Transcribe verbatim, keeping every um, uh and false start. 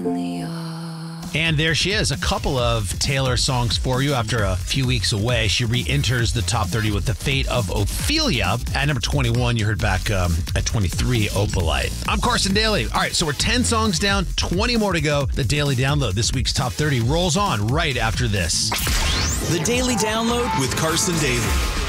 in the yard. And there she is, a couple of Taylor songs for you after a few weeks away. She re-enters the top thirty with The Fate of Ophelia. At number twenty-one, you heard back um, at twenty-three, Opalite. I'm Carson Daly. All right, so we're ten songs down, twenty more to go. The Daily Download, this week's top thirty, rolls on right after this. The Daily Download with Carson Daly.